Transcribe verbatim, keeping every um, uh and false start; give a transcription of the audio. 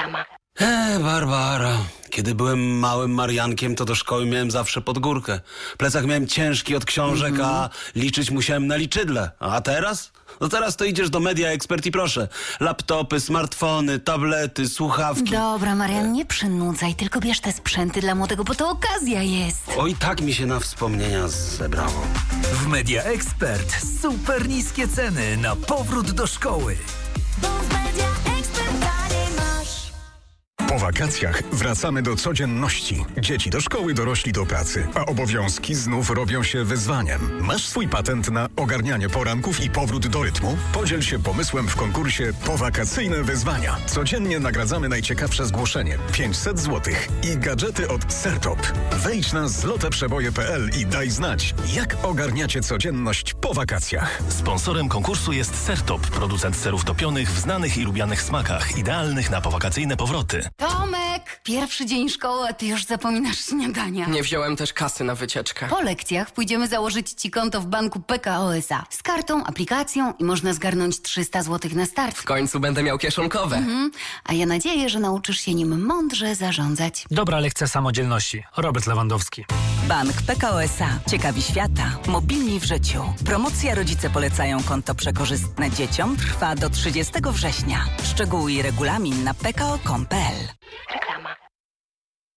sama. Eee, Barbara, kiedy byłem małym Mariankiem, to do szkoły miałem zawsze pod górkę. Plecak miałem ciężki od książek, mm-hmm. a liczyć musiałem na liczydle. A teraz? No teraz to idziesz do Media Expert i proszę. Laptopy, smartfony, tablety, słuchawki. Dobra, Marian, nie przynudzaj, tylko bierz te sprzęty dla młodego, bo to okazja jest. Oj, tak mi się na wspomnienia zebrało. W Media Expert super niskie ceny na powrót do szkoły. Po wakacjach wracamy do codzienności. Dzieci do szkoły, dorośli do pracy, a obowiązki znów robią się wyzwaniem. Masz swój patent na ogarnianie poranków i powrót do rytmu? Podziel się pomysłem w konkursie Powakacyjne Wyzwania. Codziennie nagradzamy najciekawsze zgłoszenie. pięćset złotych i gadżety od Sertop. Wejdź na złote przeboje kropka p l i daj znać, jak ogarniacie codzienność po wakacjach. Sponsorem konkursu jest Sertop, producent serów topionych w znanych i lubianych smakach, idealnych na powakacyjne powroty. Tomek, pierwszy dzień szkoły, a ty już zapominasz śniadania. Nie wziąłem też kasy na wycieczkę. Po lekcjach pójdziemy założyć ci konto w banku P K O S A. Z kartą, aplikacją i można zgarnąć trzysta złotych na start. W końcu będę miał kieszonkowe. Mhm. A ja nadzieję, że nauczysz się nim mądrze zarządzać. Dobra lekcja samodzielności. Robert Lewandowski. Bank P K O S A. Ciekawi świata. Mobilni w życiu. Promocja Rodzice polecają konto przekorzystne dzieciom trwa do trzydziestego września. Szczegóły i regulamin na p k o kropka com kropka p l.